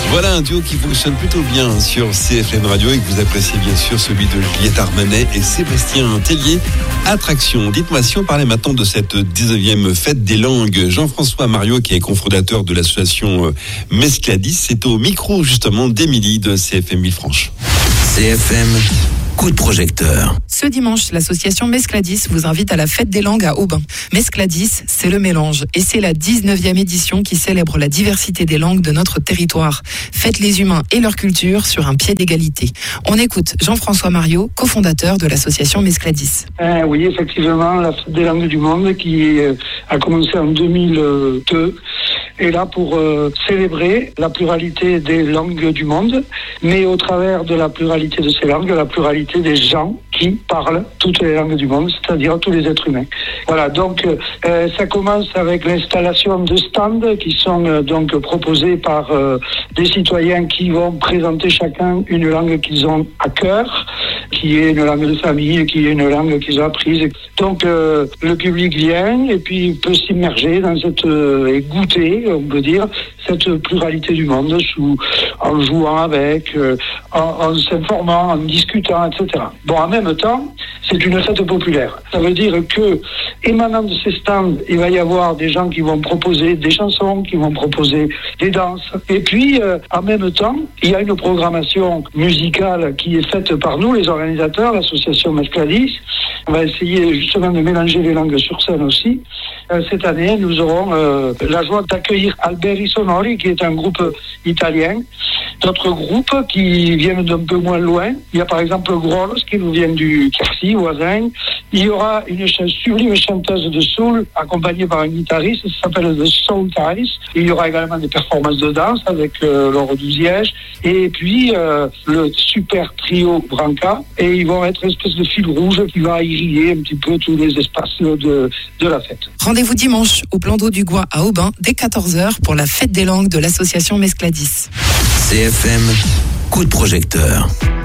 Voilà un duo qui fonctionne plutôt bien sur CFM Radio et que vous appréciez bien sûr, celui de Juliette Armanet et Sébastien Tellier. Attraction, dites-moi si on parlait maintenant de cette 19e fête des langues. Jean-François Mariot, qui est cofondateur de l'association Mescladis, c'est au micro justement d'Émilie de CFM Villefranche. CFM, coup de projecteur. Ce dimanche, l'association Mescladis vous invite à la fête des langues à Aubin. Mescladis, c'est le mélange et c'est la 19e édition qui célèbre la diversité des langues de notre territoire. Faites les humains et leur culture sur un pied d'égalité. On écoute Jean-François Mariot, cofondateur de l'association Mescladis. Oui, effectivement, la fête des langues du monde qui a commencé en 2002 est là pour célébrer la pluralité des langues du monde, mais au travers de la pluralité de ces langues, la pluralité des gens qui parlent toutes les langues du monde, c'est-à-dire tous les êtres humains. Voilà, donc ça commence avec l'installation de stands qui sont donc proposés par des citoyens qui vont présenter chacun une langue qu'ils ont à cœur, qui est une langue de famille, qui est une langue qu'ils ont apprise. Donc le public vient et puis peut s'immerger dans cette et goûter, on peut dire, cette pluralité du monde en jouant avec, en s'informant, en discutant, etc. Bon, en même temps, c'est une fête populaire. Ça veut dire que, émanant de ces stands, il va y avoir des gens qui vont proposer des chansons, qui vont proposer des danses. Et puis, en même temps, il y a une programmation musicale qui est faite par nous, les organisateurs, l'association Mescladis. On va essayer justement de mélanger les langues sur scène aussi. Cette année, nous aurons la joie d'accueillir Alberi Sonori, qui est un groupe italien. D'autres groupes qui viennent d'un peu moins loin. Il y a par exemple Grolos qui nous vient du Quercy, voisin. Il y aura une sublime chanteuse de soul accompagnée par un guitariste, ça s'appelle The Soul Ties. Il y aura également des performances de danse avec Laure Douziège. Et puis le super trio Branca. Et ils vont être une espèce de fil rouge qui va irriguer un petit peu tous les espaces de la fête. Rendez-vous dimanche au plan d'eau du Gois à Aubin dès 14h pour la fête des langues de l'association Mescladis. CFM, coup de projecteur.